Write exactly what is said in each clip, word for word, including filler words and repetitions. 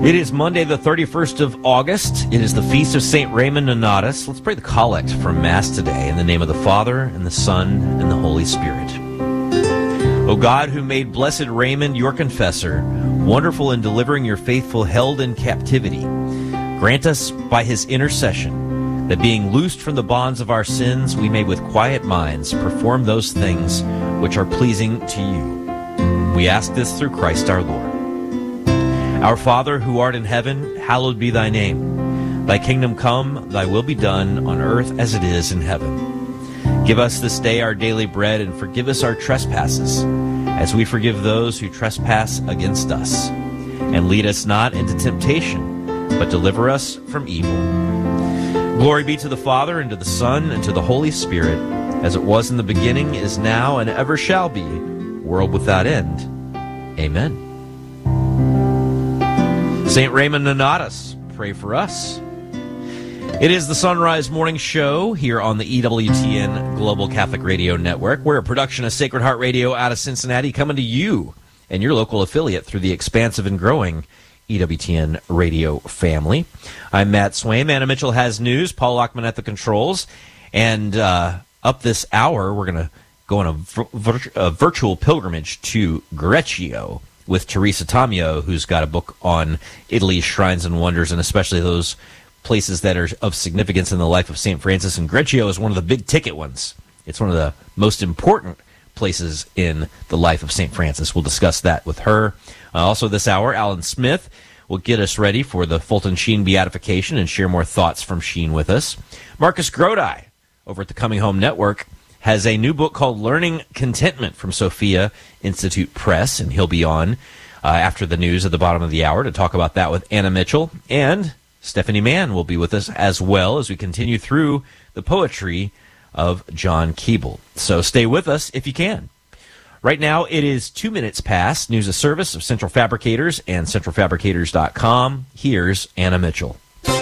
It is Monday, the thirty-first of August. It is the feast of Saint Raymond Nonatus. Let's pray the collect from Mass today in the name of the Father, and the Son, and the Holy Spirit. O God, who made blessed Raymond your confessor, wonderful in delivering your faithful held in captivity, grant us by his intercession that being loosed from the bonds of our sins, we may with quiet minds perform those things which are pleasing to you. We ask this through Christ our Lord. Our Father, who art in heaven, hallowed be thy name. Thy kingdom come, thy will be done, on earth as it is in heaven. Give us this day our daily bread, and forgive us our trespasses, as we forgive those who trespass against us. And lead us not into temptation, but deliver us from evil. Glory be to the Father, and to the Son, and to the Holy Spirit, as it was in the beginning, is now, and ever shall be, world without end. Amen. Saint Raymond Nonatus, pray for us. It is the Sunrise Morning Show here on the E W T N Global Catholic Radio Network. We're a production of Sacred Heart Radio out of Cincinnati, coming to you and your local affiliate through the expansive and growing E W T N radio family. I'm Matt Swaim. Anna Mitchell has news. Paul Lockman at the controls. And uh, up this hour, we're going to go on a, vir- a virtual pilgrimage to Greccio with Teresa Tamio, who's got a book on Italy's shrines and wonders, and especially those places that are of significance in the life of Saint Francis. And Greccio is one of the big-ticket ones. It's one of the most important places in the life of Saint Francis. We'll discuss that with her. Uh, also this hour, Alan Smith will get us ready for the Fulton Sheen beatification and share more thoughts from Sheen with us. Marcus Grodi, over at the Coming Home Network, has a new book called Learning Contentment from Sophia Institute Press, and he'll be on uh, after the news at the bottom of the hour to talk about that with Anna Mitchell. And Stephanie Mann will be with us as well as we continue through the poetry of John Keble. So stay with us if you can. Right now, it is two minutes past news of service of Central Fabricators and central fabricators dot com. Here's Anna Mitchell.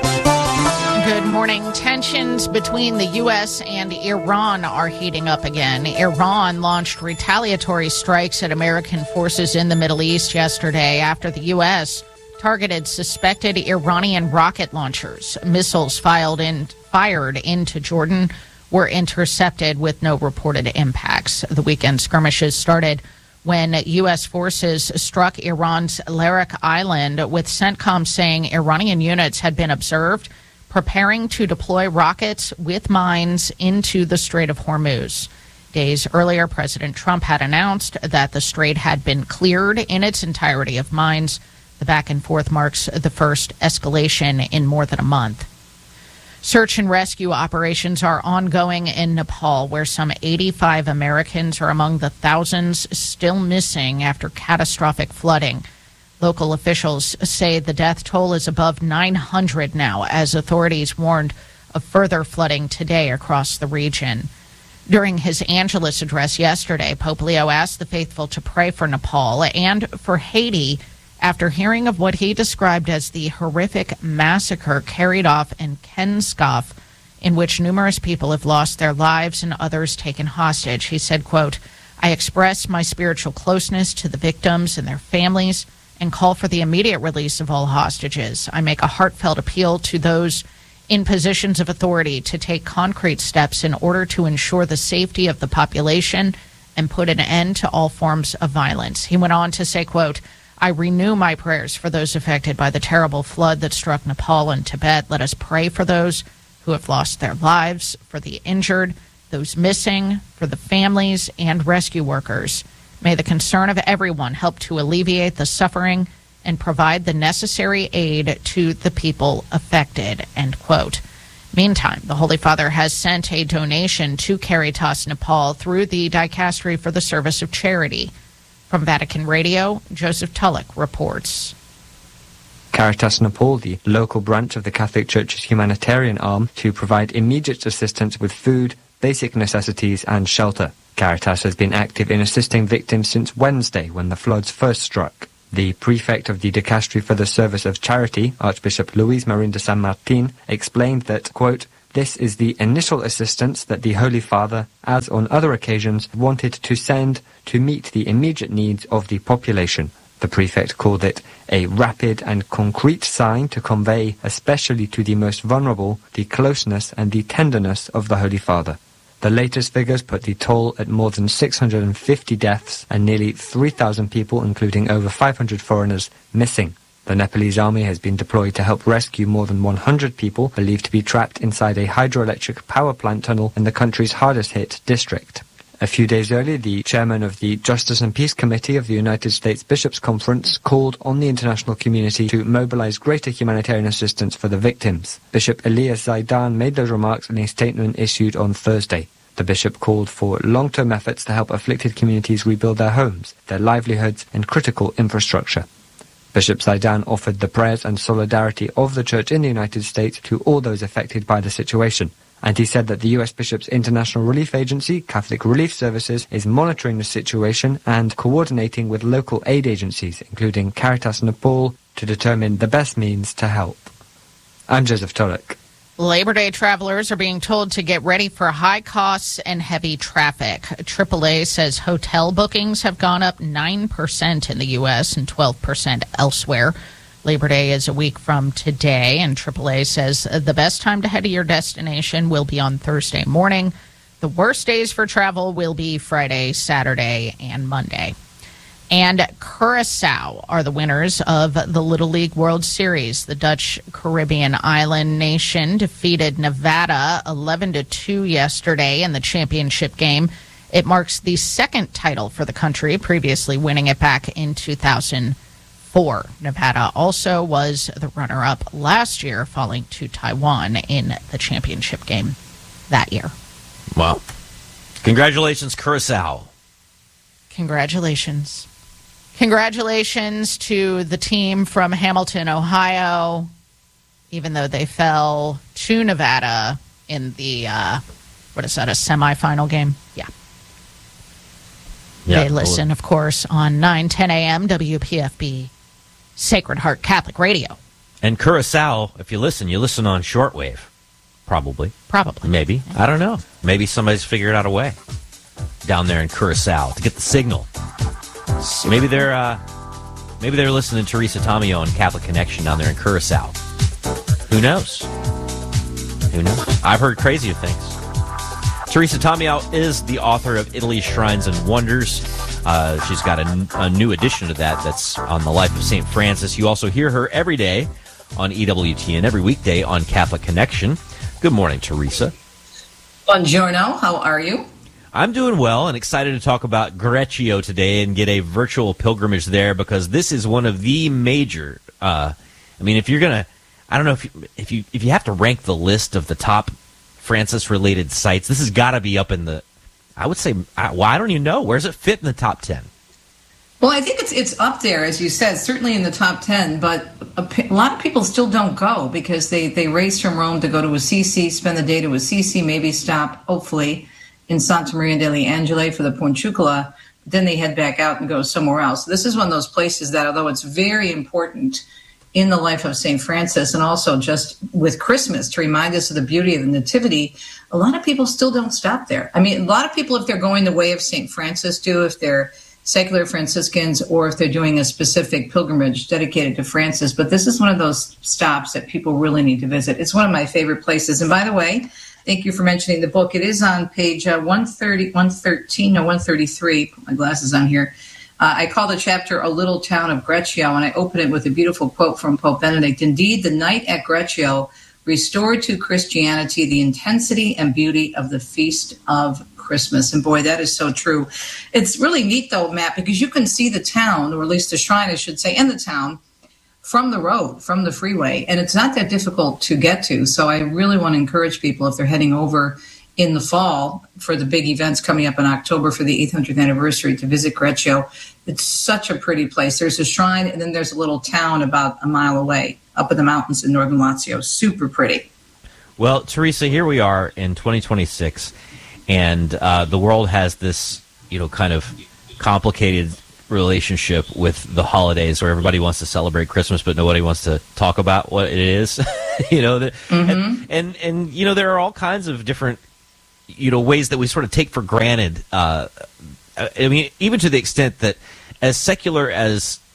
Good morning. Tensions between the U S and Iran are heating up again. Iran launched retaliatory strikes at American forces in the Middle East yesterday after the U S targeted suspected Iranian rocket launchers. Missiles filed in, fired into Jordan were intercepted with no reported impacts. The weekend skirmishes started when U S forces struck Iran's Larak Island, with CENTCOM saying Iranian units had been observed preparing to deploy rockets with mines into the Strait of Hormuz. Days earlier, President Trump had announced that the strait had been cleared in its entirety of mines. The back and forth marks the first escalation in more than a month. Search and rescue operations are ongoing in Nepal, where some eighty-five Americans are among the thousands still missing after catastrophic flooding. Local officials say the death toll is above nine hundred now, as authorities warned of further flooding today across the region. During his Angelus address yesterday, Pope Leo asked the faithful to pray for Nepal and for Haiti after hearing of what he described as the horrific massacre carried off in Kenskoff, in which numerous people have lost their lives and others taken hostage. He said, quote, "I express my spiritual closeness to the victims and their families and call for the immediate release of all hostages. I make a heartfelt appeal to those in positions of authority to take concrete steps in order to ensure the safety of the population and put an end to all forms of violence." He went on to say, quote, "I renew my prayers for those affected by the terrible flood that struck Nepal and Tibet. Let us pray for those who have lost their lives, for the injured, those missing, for the families and rescue workers. May the concern of everyone help to alleviate the suffering and provide the necessary aid to the people affected," end quote. Meantime, the Holy Father has sent a donation to Caritas Nepal through the Dicastery for the Service of Charity. From Vatican Radio, Joseph Tulloch reports. Caritas Nepal, the local branch of the Catholic Church's humanitarian arm, to provide immediate assistance with food, basic necessities and shelter. Caritas has been active in assisting victims since Wednesday, when the floods first struck. The prefect of the Dicastery for the Service of Charity, Archbishop Luis Marin de San Martin, explained that, quote, "This is the initial assistance that the Holy Father, as on other occasions, wanted to send to meet the immediate needs of the population," The prefect called it a rapid and concrete sign to convey, especially to the most vulnerable, the closeness and the tenderness of the Holy Father. The latest figures put the toll at more than six hundred fifty deaths and nearly three thousand people, including over five hundred foreigners, missing. The Nepalese army has been deployed to help rescue more than one hundred people believed to be trapped inside a hydroelectric power plant tunnel in the country's hardest-hit district. A few days earlier, the chairman of the Justice and Peace Committee of the United States Bishops' Conference called on the international community to mobilize greater humanitarian assistance for the victims. Bishop Elias Zaidan made those remarks in a statement issued on Thursday. The bishop called for long-term efforts to help afflicted communities rebuild their homes, their livelihoods, and critical infrastructure. Bishop Zaidan offered the prayers and solidarity of the Church in the United States to all those affected by the situation. And he said that the U S Bishops' International Relief Agency, Catholic Relief Services, is monitoring the situation and coordinating with local aid agencies, including Caritas Nepal, to determine the best means to help. I'm Joseph Turek. Labor Day travelers are being told to get ready for high costs and heavy traffic. triple A says hotel bookings have gone up nine percent in the U S and twelve percent elsewhere. Labor Day is a week from today, and triple A says the best time to head to your destination will be on Thursday morning. The worst days for travel will be Friday, Saturday, and Monday. And Curacao are the winners of the Little League World Series. The Dutch Caribbean island nation defeated Nevada eleven to two yesterday in the championship game. It marks the second title for the country, previously winning it back in two thousand four. Nevada also was the runner-up last year, falling to Taiwan in the championship game that year. Wow. Congratulations, Curacao. Congratulations. Congratulations to the team from Hamilton, Ohio, even though they fell to Nevada in the, uh, what is that, a semifinal game? Yeah. yeah they listen, of course, on nine ten a.m. W P F B, Sacred Heart Catholic Radio. And Curacao, if you listen, you listen on shortwave. Probably. Probably. Maybe. I don't know. Maybe somebody's figured out a way down there in Curacao to get the signal. Maybe they're uh, maybe they're listening to Teresa Tomeo on Catholic Connection down there in Curacao. Who knows? Who knows? I've heard crazier things. Teresa Tomeo is the author of Italy's Shrines and Wonders. Uh, she's got a, a new edition to that that's on the life of Saint Francis. You also hear her every day on E W T N, every weekday on Catholic Connection. Good morning, Teresa. Buongiorno. How are you? I'm doing well and excited to talk about Greccio today and get a virtual pilgrimage there because this is one of the major, uh, I mean, if you're going to, I don't know if you, if you if you have to rank the list of the top Francis-related sites, this has got to be up in the, I would say, I, well, I don't even know. Where does it fit in the top ten? Well, I think it's it's up there, as you said, certainly in the top ten, but a, a lot of people still don't go because they, they race from Rome to go to Assisi, spend the day to Assisi, maybe stop, hopefully, in Santa Maria degli Angeli for the Pontiucola, but then they head back out and go somewhere else. This is one of those places that, although it's very important in the life of Saint Francis and also just with Christmas to remind us of the beauty of the Nativity, a lot of people still don't stop there. I mean, a lot of people, if they're going the way of Saint Francis, do, if they're secular Franciscans or if they're doing a specific pilgrimage dedicated to Francis. But this is one of those stops that people really need to visit. It's one of my favorite places. And by the way, thank you for mentioning the book. It is on page uh, one thirty, one thirteen, no, one thirty-three. Put my glasses on here. Uh, I call the chapter A Little Town of Greccio, and I open it with a beautiful quote from Pope Benedict. Indeed, the night at Greccio restored to Christianity the intensity and beauty of the Feast of Christmas. And boy, that is so true. It's really neat, though, Matt, because you can see the town, or at least the shrine, I should say, and the town, from the road, from the freeway. And it's not that difficult to get to. So I really want to encourage people, if they're heading over in the fall for the big events coming up in October for the eight hundredth anniversary, to visit Greccio. It's such a pretty place. There's a shrine, and then there's a little town about a mile away up in the mountains in northern Lazio. Super pretty. Well, Teresa, here we are in twenty twenty-six, and uh, the world has this, you know, kind of complicated relationship with the holidays where everybody wants to celebrate Christmas, but nobody wants to talk about what it is. you know, the, mm-hmm. and, and, and, you know, there are all kinds of different, you know, ways that we sort of take for granted. Uh, I mean, even to the extent that as secular as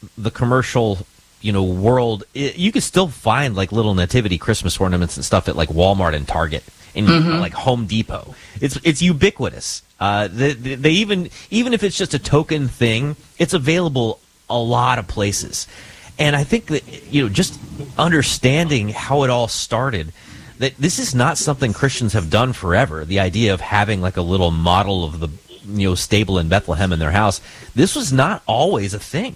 the commercial, you know, world, it, you can still find like little nativity Christmas ornaments and stuff at like Walmart and Target and mm-hmm. like Home Depot. It's it's ubiquitous. Uh, they, they even even if it's just a token thing, it's available a lot of places. And I think that, you know, just understanding how it all started, that this is not something Christians have done forever. The idea of having like a little model of the, you know, stable in Bethlehem in their house, this was not always a thing.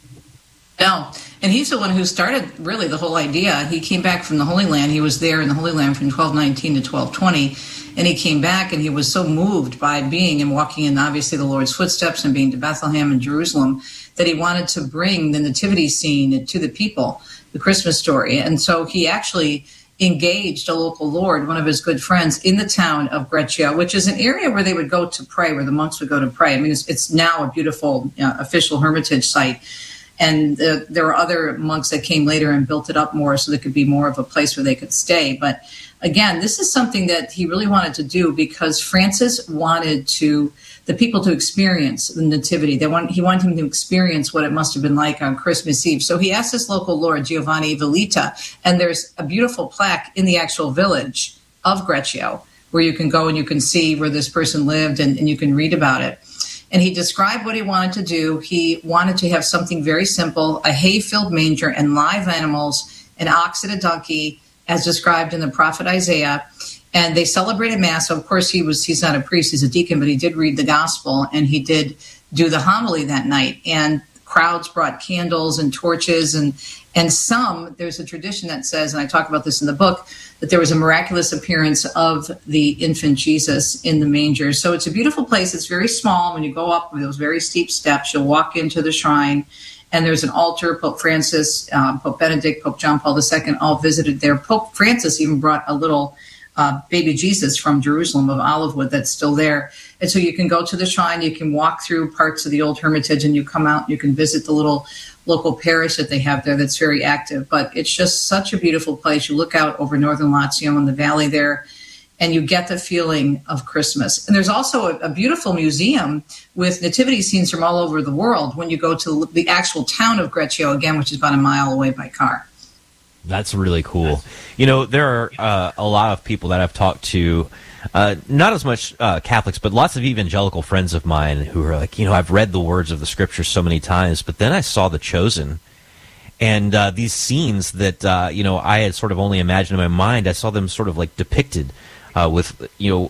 No, and he's the one who started really the whole idea. He came back from the Holy Land. He was there in the Holy Land from twelve nineteen to twelve twenty, and he came back and he was so moved by being and walking in obviously the Lord's footsteps and being to Bethlehem and Jerusalem that he wanted to bring the nativity scene to the people, the Christmas story. And so he actually engaged a local lord, one of his good friends, in the town of Greccio, which is an area where they would go to pray, where the monks would go to pray. I mean, it's, it's now a beautiful uh, official hermitage site. And uh, there were other monks that came later and built it up more so there could be more of a place where they could stay. But again, this is something that he really wanted to do because Francis wanted to the people to experience the nativity. They want, he wanted him to experience what it must have been like on Christmas Eve. So he asked this local lord, Giovanni Villita, and there's a beautiful plaque in the actual village of Greccio where you can go and you can see where this person lived and, and you can read about it. And he described what he wanted to do. He wanted to have something very simple, a hay-filled manger and live animals, an ox and a donkey, as described in the prophet Isaiah. And they celebrated Mass. So of course, he was, he's not a priest, he's a deacon, but he did read the gospel and he did do the homily that night. And crowds brought candles and torches and and some, there's a tradition that says, and I talk about this in the book, that there was a miraculous appearance of the infant Jesus in the manger. So it's a beautiful place. It's very small. When you go up those very steep steps, you'll walk into the shrine, and there's an altar. Pope Francis, um, Pope Benedict, Pope John Paul the Second all visited there. Pope Francis even brought a little uh, baby Jesus from Jerusalem of olive wood that's still there. And so you can go to the shrine, you can walk through parts of the old hermitage, and you come out and you can visit the little local parish that they have there that's very active. But it's just such a beautiful place. You look out over northern Lazio and the valley there, and you get the feeling of Christmas. And there's also a, a beautiful museum with nativity scenes from all over the world when you go to the actual town of Greccio, again, which is about a mile away by car. That's really cool. You know, there are uh, a lot of people that I've talked to, uh, not as much uh, Catholics, but lots of evangelical friends of mine who are like, you know, I've read the words of the Scriptures so many times, but then I saw The Chosen, and uh, these scenes that, uh, you know, I had sort of only imagined in my mind, I saw them sort of like depicted uh, with, you know,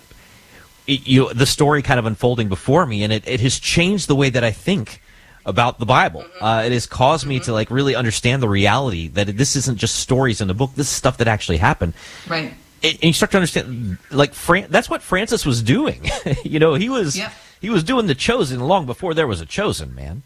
it, you know, the story kind of unfolding before me, and it, it has changed the way that I think about the Bible. Uh, it has caused me to like really understand the reality that this isn't just stories in the book. This is stuff that actually happened. Right. And you start to understand, like, Fran- that's what Francis was doing. you know, he was yeah. he was doing The Chosen long before there was a Chosen, man.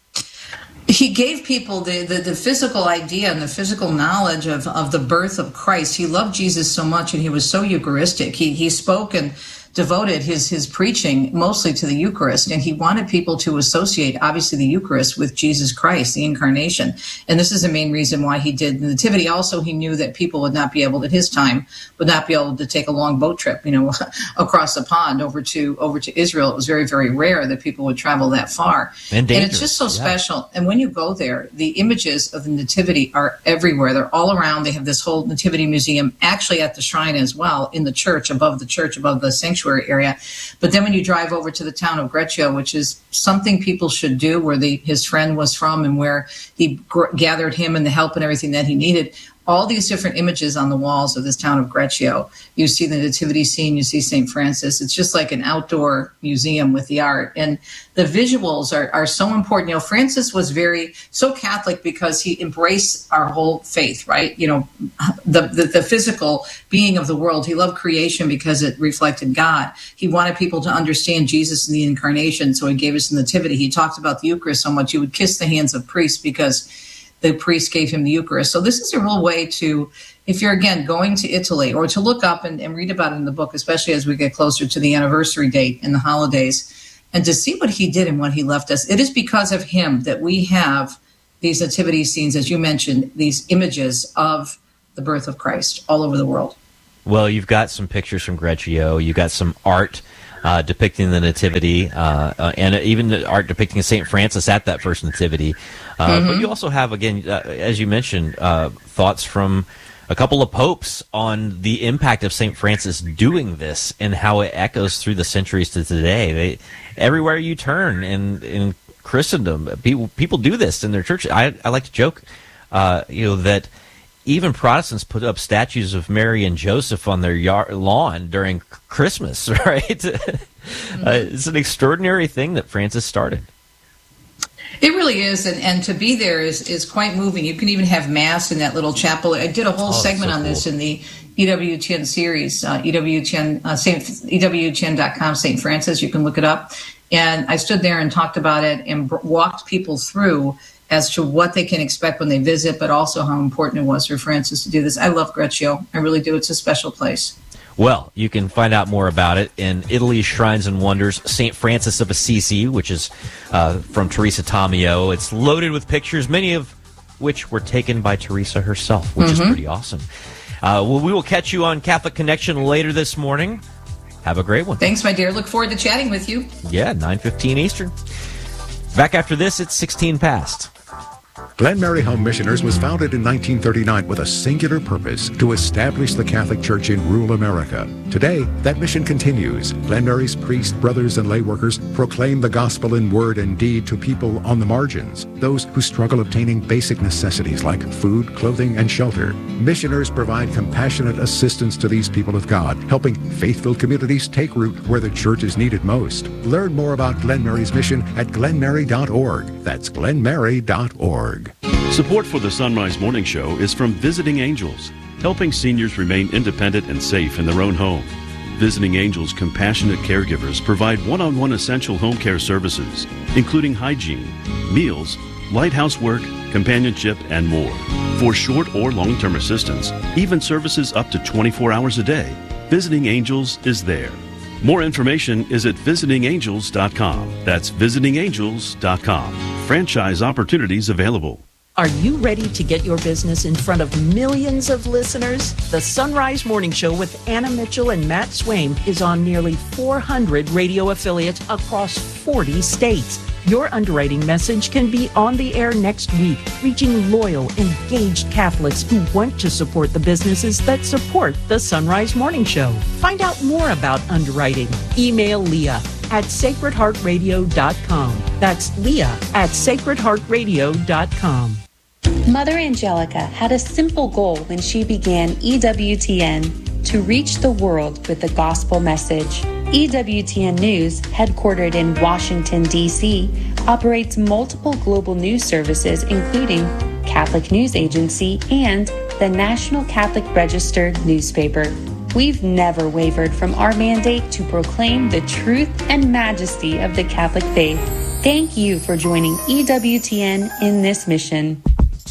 He gave people the, the, the physical idea and the physical knowledge of, of the birth of Christ. He loved Jesus so much, and he was so Eucharistic. He he spoke and devoted his his preaching mostly to the Eucharist, and he wanted people to associate, obviously, the Eucharist with Jesus Christ, the Incarnation. And this is the main reason why he did the Nativity. Also, he knew that people would not be able, at his time, would not be able to take a long boat trip, you know, across the pond over to over to Israel. It was very, very rare that people would travel that far. And, and it's just so special. Yeah. And when you go there, the images of the Nativity are everywhere. They're all around. They have this whole Nativity museum, actually at the shrine as well, in the church, above the church, above the sanctuary area. But then when you drive over to the town of Greccio, which is something people should do, where the, his friend was from and where he gr- gathered him and the help and everything that he needed, all these different images on the walls of this town of Greccio. You see the nativity scene, you see Saint Francis. It's just like an outdoor museum with the art. And the visuals are, are so important. You know, Francis was very, so Catholic because he embraced our whole faith, right? You know, the, the, the physical being of the world. He loved creation because it reflected God. He wanted people to understand Jesus and the Incarnation, so he gave us the nativity. He talked about the Eucharist so much. He would kiss the hands of priests because the priest gave him the Eucharist. So this is a real way to, if you're, again, going to Italy, or to look up and, and read about it in the book, especially as we get closer to the anniversary date and the holidays, and to see what he did and what he left us. It is because of him that we have these nativity scenes, as you mentioned, these images of the birth of Christ all over the world. Well, you've got some pictures from Greccio. You've got some art uh, depicting the Nativity, uh, uh, and even the art depicting Saint Francis at that first Nativity. Uh, mm-hmm. But you also have, again, uh, as you mentioned, uh, thoughts from a couple of popes on the impact of Saint Francis doing this and how it echoes through the centuries to today. They, everywhere you turn in, in Christendom, people people do this in their church. I, I like to joke, uh, you know, that even Protestants put up statues of Mary and Joseph on their yard, lawn during Christmas, right? Mm-hmm. uh, it's an extraordinary thing that Francis started. It really is, and, and to be there is, is quite moving. You can even have Mass in that little chapel. I did a whole oh, segment so on cool. this in the E W T N series, uh, E W T N, uh, E W T N dot com, Saint Francis. You can look it up. And I stood there and talked about it and b- walked people through as to what they can expect when they visit, but also how important it was for Francis to do this. I love Greccio. I really do. It's a special place. Well, you can find out more about it in Italy's Shrines and Wonders, Saint Francis of Assisi, which is uh, from Teresa Tomeo. It's loaded with pictures, many of which were taken by Teresa herself, which mm-hmm. is pretty awesome. Uh, well, we will catch you on Catholic Connection later this morning. Have a great one. Thanks, my dear. Look forward to chatting with you. Yeah, nine fifteen Eastern. Back after this, it's sixteen past. Glen Mary Home Missioners was founded in nineteen thirty-nine with a singular purpose to establish the Catholic Church in rural America. Today, that mission continues. Glen Mary's priests, brothers, and lay workers proclaim the gospel in word and deed to people on the margins, those who struggle obtaining basic necessities like food, clothing, and shelter. Missioners provide compassionate assistance to these people of God, helping faith-filled communities take root where the church is needed most. Learn more about Glen Mary's mission at glen mary dot org. That's glen mary dot org. Support for the Sunrise Morning Show is from Visiting Angels, helping seniors remain independent and safe in their own home. Visiting Angels compassionate caregivers provide one-on-one essential home care services, including hygiene, meals, light housework, companionship, and more. For short or long-term assistance, even services up to twenty-four hours a day, Visiting Angels is there. More information is at visiting angels dot com. That's visiting angels dot com. Franchise opportunities available. Are you ready to get your business in front of millions of listeners? The Sunrise Morning Show with Anna Mitchell and Matt Swaim is on nearly four hundred radio affiliates across forty states. Your underwriting message can be on the air next week, reaching loyal, engaged Catholics who want to support the businesses that support the Sunrise Morning Show. Find out more about underwriting. Email Leah at sacred heart radio dot com. That's Leah at sacred heart radio dot com. Mother Angelica had a simple goal when she began E W T N: to reach the world with the gospel message. E W T N News, headquartered in Washington, D C, operates multiple global news services, including Catholic News Agency and the National Catholic Register newspaper. We've never wavered from our mandate to proclaim the truth and majesty of the Catholic faith. Thank you for joining E W T N in this mission.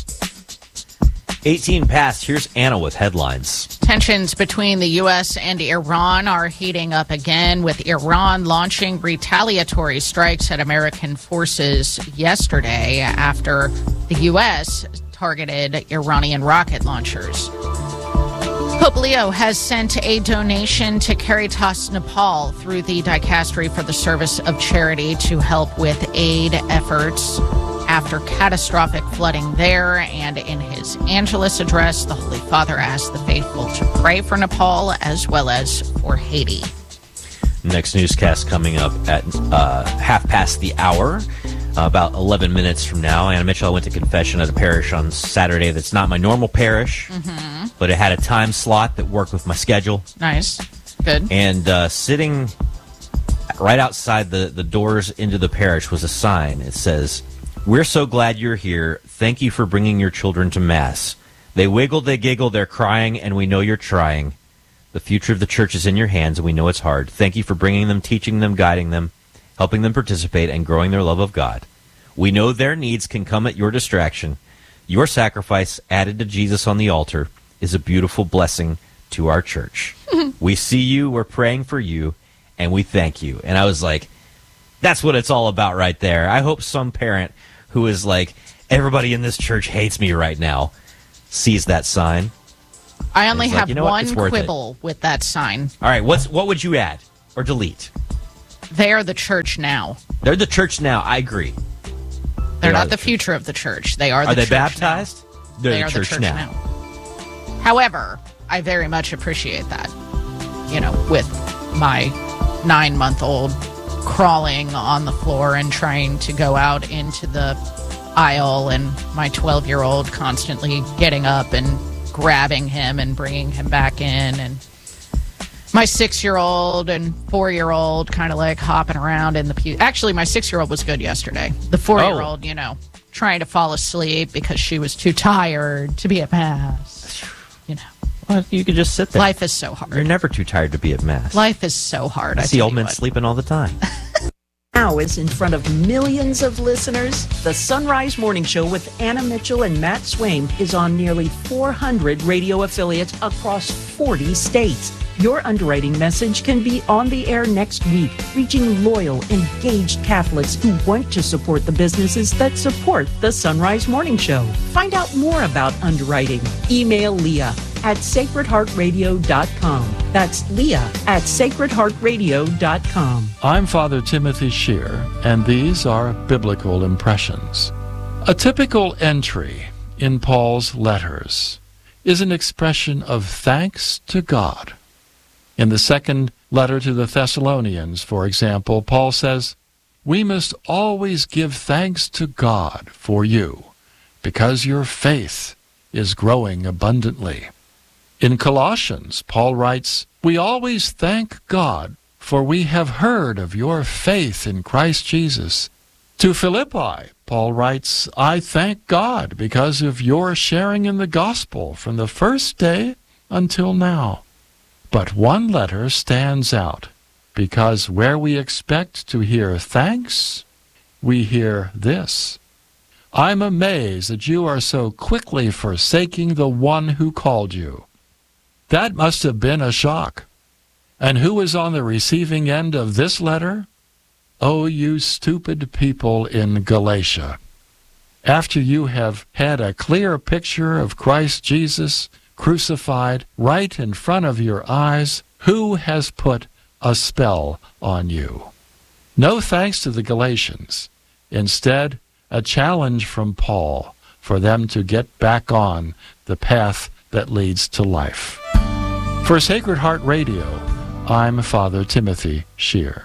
eighteen past, here's Anna with headlines. Tensions between the U S and Iran are heating up again, with Iran launching retaliatory strikes at American forces yesterday after the U S targeted Iranian rocket launchers. Pope Leo has sent a donation to Caritas Nepal through the Dicastery for the Service of Charity to help with aid efforts after catastrophic flooding there. And in his Angelus address, the Holy Father asked the faithful to pray for Nepal as well as for Haiti. Next newscast coming up at uh, half past the hour, uh, about eleven minutes from now. Anna Mitchell, I went to confession at a parish on Saturday that's not my normal parish, mm-hmm. but it had a time slot that worked with my schedule. Nice. Good. And uh, sitting right outside the, the doors into the parish was a sign. It says, "We're so glad you're here. Thank you for bringing your children to Mass. They wiggle, they giggle, they're crying, and we know you're trying. The future of the church is in your hands, and we know it's hard. Thank you for bringing them, teaching them, guiding them, helping them participate, and growing their love of God. We know their needs can come at your distraction. Your sacrifice added to Jesus on the altar is a beautiful blessing to our church. We see you, we're praying for you, and we thank you." And I was like, that's what it's all about right there. I hope some parent who is like, everybody in this church hates me right now, sees that sign. I only have like, you know one quibble it. with that sign. All right, what's what would you add or delete? They are the church now. They're the church now. I agree. They're They not are the, the church. future of the church. They are the Are they church baptized? now. They're They the are church, the church now. now. However, I very much appreciate that. You know, with my nine-month-old crawling on the floor and trying to go out into the aisle, and my twelve-year-old constantly getting up and grabbing him and bringing him back in, and my six-year-old and four-year-old kind of like hopping around in the pew. Actually, my six-year-old was good yesterday. The four-year-old, Oh. you know, trying to fall asleep because she was too tired to be at mass. You know, Well, you could just sit there. life is so hard. You're never too tired to be at mass. Life is so hard. I I see tell old you men what. sleeping all the time. Now is in front of millions of listeners. The Sunrise Morning Show with Anna Mitchell and Matt Swaim is on nearly four hundred radio affiliates across forty states. Your underwriting message can be on the air next week, reaching loyal, engaged Catholics who want to support the businesses that support the Sunrise Morning Show. Find out more about underwriting. Email Leah at sacred heart radio dot com. That's Leah at sacred heart radio dot com. I'm Father Timothy Shear, and these are Biblical Impressions. A typical entry in Paul's letters is an expression of thanks to God. In the second letter to the Thessalonians, for example, Paul says, "We must always give thanks to God for you, because your faith is growing abundantly." In Colossians, Paul writes, "We always thank God, for we have heard of your faith in Christ Jesus." To Philippi, Paul writes, "I thank God because of your sharing in the gospel from the first day until now." But one letter stands out, because where we expect to hear thanks, we hear this: "I'm amazed that you are so quickly forsaking the one who called you." That must have been a shock. And who is on the receiving end of this letter? Oh, you stupid people in Galatia. After you have had a clear picture of Christ Jesus crucified right in front of your eyes, who has put a spell on you? No thanks to the Galatians. Instead, a challenge from Paul for them to get back on the path that leads to life. For Sacred Heart Radio, I'm Father Timothy Shear.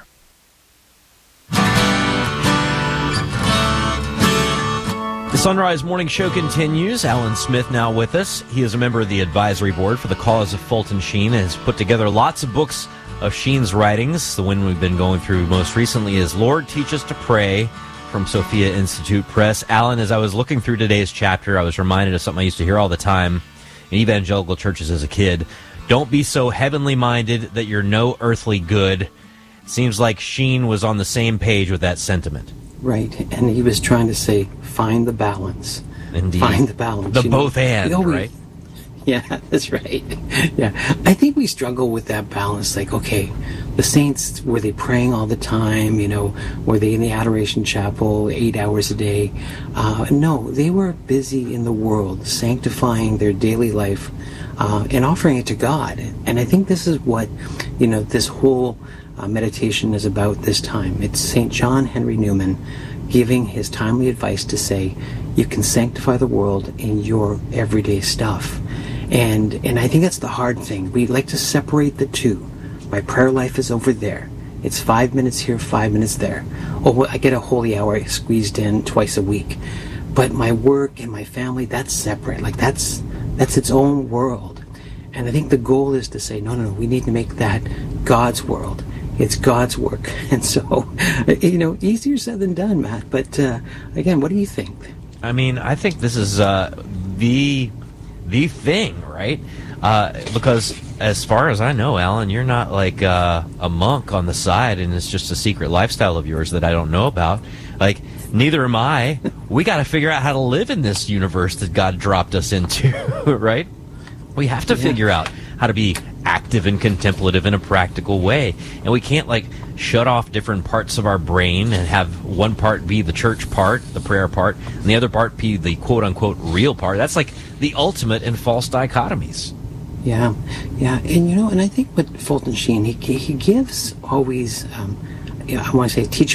The Sunrise Morning Show continues. Alan Smith now with us. He is a member of the advisory board for the cause of Fulton Sheen and has put together lots of books of Sheen's writings. The one we've been going through most recently is Lord Teach Us to Pray from Sophia Institute Press. Alan, as I was looking through today's chapter, I was reminded of something I used to hear all the time in evangelical churches as a kid. Don't be so heavenly minded that you're no earthly good. It seems like Sheen was on the same page with that sentiment. Right, and he was trying to say, find the balance. Indeed. Find the balance. The you know? both and, You know, we- right? Yeah, that's right. Yeah, I think we struggle with that balance. Like, okay, the saints, were they praying all the time? You know, were they in the Adoration Chapel eight hours a day? Uh, no, they were busy in the world, sanctifying their daily life uh, and offering it to God. And I think this is what, you know, this whole uh, meditation is about this time. It's Saint John Henry Newman giving his timely advice to say, you can sanctify the world in your everyday stuff. And and I think that's the hard thing. We like to separate the two. My prayer life is over there. It's five minutes here, five minutes there. Oh, I get a holy hour squeezed in twice a week. But my work and my family, that's separate. Like that's that's its own world. And I think the goal is to say, no, no, no, we need to make that God's world. It's God's work. And so, you know, easier said than done, Matt. But uh, again, what do you think? I mean, I think this is uh, the the thing, right? Uh, because as far as I know, Alan, you're not like uh, a monk on the side, and it's just a secret lifestyle of yours that I don't know about. Like, neither am I. We got to figure out how to live in this universe that God dropped us into, right? We have to Yeah. figure out how to be active and contemplative in a practical way. And we can't, like, shut off different parts of our brain and have one part be the church part, the prayer part, and the other part be the quote-unquote real part. That's like the ultimate in false dichotomies. Yeah, yeah, and you know, and I think what Fulton Sheen, he he gives always um, you know, I want to say teach